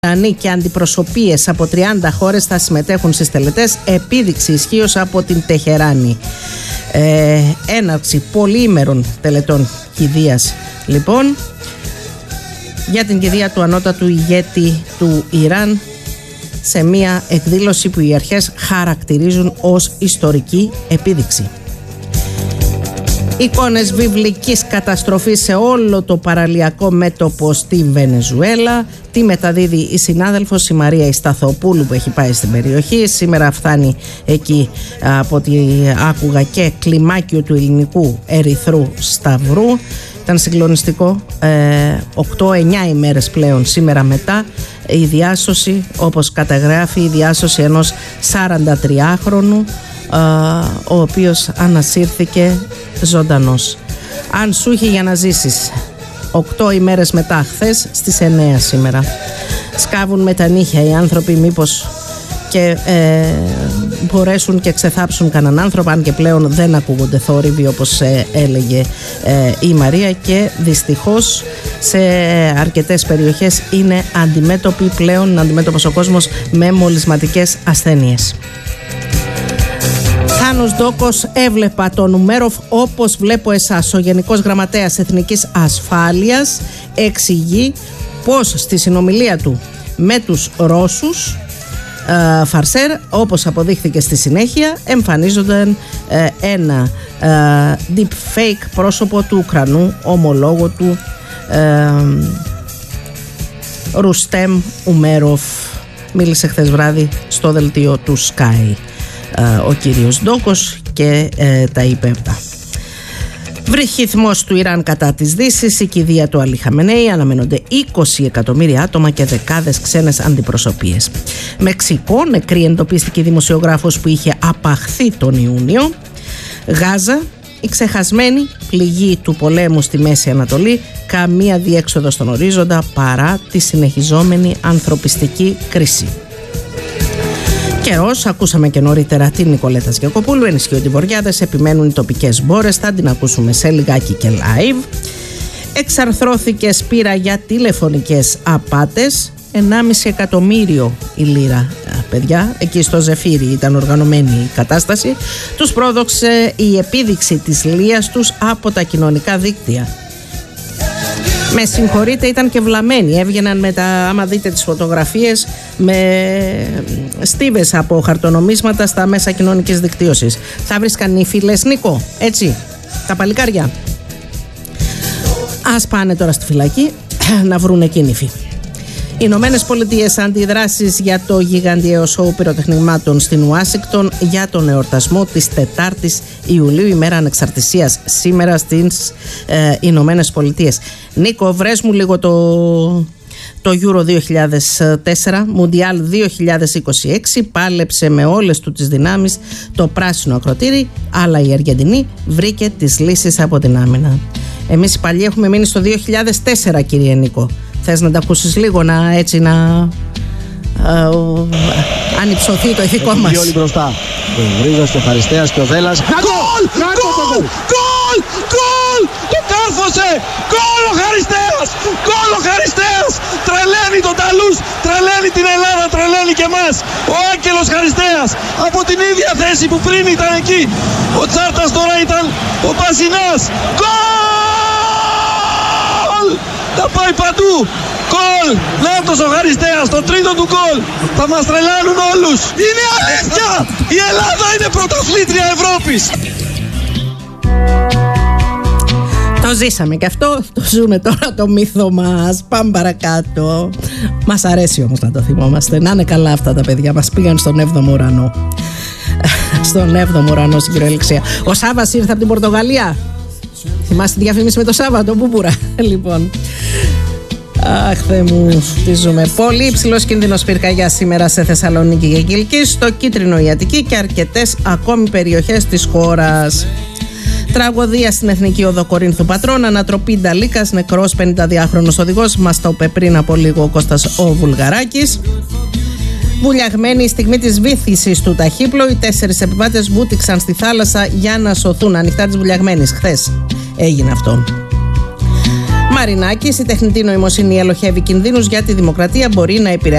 Και αντιπροσωπείες από 30 χώρες θα συμμετέχουν στις τελετές, επίδειξη ισχύως από την Τεχεράνη. Έναρξη πολυήμερων τελετών κηδείας λοιπόν για την κηδεία του ανώτατου ηγέτη του Ιράν, σε μια εκδήλωση που οι αρχές χαρακτηρίζουν ως ιστορική επίδειξη. Εικόνες βιβλικής καταστροφής σε όλο το παραλιακό μέτωπο στη Βενεζουέλα. Τι μεταδίδει η συνάδελφος η Μαρία Ισταθοπούλου που έχει πάει στην περιοχή. Σήμερα φτάνει εκεί, από ό,τι άκουγα, και κλιμάκιο του Ελληνικού Ερυθρού Σταυρού. Ήταν συγκλονιστικό. 8-9 ημέρες πλέον σήμερα μετά η διάσωση, όπως καταγράφει, η διάσωση ενός 43χρονου ο οποίος ανασύρθηκε ζωντανός. Αν σου είχε για να ζήσεις 8 ημέρες μετά, χθες στις 9 σήμερα. Σκάβουν με τα νύχια οι άνθρωποι, μήπως και μπορέσουν και ξεθάψουν κανέναν άνθρωπο, αν και πλέον δεν ακούγονται θόρυβοι όπως έλεγε η Μαρία, και δυστυχώς σε αρκετές περιοχές είναι αντιμέτωπος ο κόσμος με μολυσματικές ασθένειες. Θάνος Ντόκος, έβλεπα τον Ουμένοφ όπως βλέπω εσάς. Ο Γενικός Γραμματέας Εθνικής Ασφάλειας εξηγεί πως στη συνομιλία του με τους Ρώσους φαρσέρ, όπως αποδείχθηκε στη συνέχεια, εμφανίζονταν ένα deep fake πρόσωπο του Ουκρανού ομολόγου του Ρουστέμ Ουμένοφ. Μίλησε χθες βράδυ στο δελτίο του Sky ο κύριος Ντόκος και τα είπε αυτά. Βρυχυθμός του Ιράν κατά της Δύσης, η κηδεία του Αλή Χαμενέη, αναμένονται 20 εκατομμύρια άτομα και δεκάδες ξένες αντιπροσωπείες. Μεξικό, νεκρή εντοπίστηκε η δημοσιογράφος που είχε απαχθεί τον Ιούνιο. Γάζα, η ξεχασμένη πληγή του πολέμου στη Μέση Ανατολή, καμία διέξοδο στον ορίζοντα παρά τη συνεχιζόμενη ανθρωπιστική κρίση. Καιρός, ακούσαμε και νωρίτερα την Νικολέτα Γιακοπούλου, ενισχύονται οι βοριάδες, επιμένουν οι τοπικές μπόρες, θα την ακούσουμε σε λιγάκι και live. Εξαρθρώθηκε σπήρα για τηλεφωνικές απάτες, 1,5 εκατομμύριο η λίρα, παιδιά, εκεί στο Ζεφύρι ήταν οργανωμένη η κατάσταση. Τους πρόδοξε η επίδειξη της λίας τους από τα κοινωνικά δίκτυα. Με συγχωρείτε, ήταν και βλαμμένοι. Έβγαιναν άμα δείτε τις φωτογραφίες, με στίβες από χαρτονομίσματα στα μέσα κοινωνικής δικτύωσης. Θα βρίσκαν οι φίλες Νίκο, έτσι, τα παλικάρια. Ας πάνε τώρα στη φυλακή να βρουν κίνηφη. Οι Ηνωμένες Πολιτείες, αντιδράσεις για το γιγαντιαίο σοου πυροτεχνημάτων στην Ουάσιγκτον για τον εορτασμό της 4ης Ιουλίου, ημέρα ανεξαρτησίας, σήμερα στις Ηνωμένες Πολιτείες. Νίκο, βρες μου λίγο το Euro 2004, Μουντιάλ 2026, πάλεψε με όλες του τις δυνάμεις το πράσινο ακροτήρι, αλλά η Αργεντινή βρήκε τις λύσεις από την άμυνα. Εμείς οι παλιοί έχουμε μείνει στο 2004, κύριε Νίκο. Θες να τα ακούσεις λίγο, να ανυψωθεί το ηθικό μας? Όλοι μπροστά. Ο Βρύδος και ο Χαριστέας και ο Δέλλας. Γκολ! Γκολ! Γκολ! Γκολ! Το κάρφωσε! Γκολ ο Χαριστέας! Γκολ ο Χαριστέας! Τρελαίνει τον Ταλούς, τρελαίνει την Ελλάδα, τρελαίνει και εμάς. Ο Άγγελος Χαριστέας από την ίδια θέση που πριν ήταν εκεί. Ο Τσάρτας τώρα ήταν ο Πασινάς. Γκολ! Θα πάει παντού. Γκολ! Νάτος ο Χαριστέας, το τρίτο του γκολ. Θα μας τρελάνουν όλους. Είναι αλήθεια! Η Ελλάδα είναι πρωταθλήτρια Ευρώπης. Το ζήσαμε και αυτό, το ζούμε τώρα το μύθο μας. Πάμε παρακάτω. Μας αρέσει όμως να το θυμόμαστε. Να είναι καλά αυτά τα παιδιά, μας πήγαν στον 7ο ουρανό. Στον 7ο ουρανό στην κυριολεξία. Ο Σάββας ήρθε από την Πορτογαλία. Θυμάστε τη διαφήμιση με το Σάββατο, Μπούπουρα? Λοιπόν, αχ Θεέ μου, τι ζούμε. Πολύ υψηλός κίνδυνος πυρκαγιάς σήμερα σε Θεσσαλονίκη και Κιλκή, στο Κίτρινο η Αττική και αρκετές ακόμη περιοχές της χώρας. Τραγωδία στην Εθνική Οδό Κορίνθου Πατρών, ανατροπή Νταλίκας, νεκρός 52χρονος οδηγός, μας το είπε πριν από λίγο ο Κώστας ο Βουλγαράκης. Βουλιαγμένη η στιγμή της βύθισης του ταχύπλου, οι 4 επιβάτες βούτυξαν στη θάλασσα για να σωθούν. Ανοιχτά της Βουλιαγμένης, χθες έγινε αυτό. Μαρινάκης, η τεχνητή νοημοσύνη ελοχεύει κινδύνους για τη δημοκρατία, μπορεί να επηρεάσει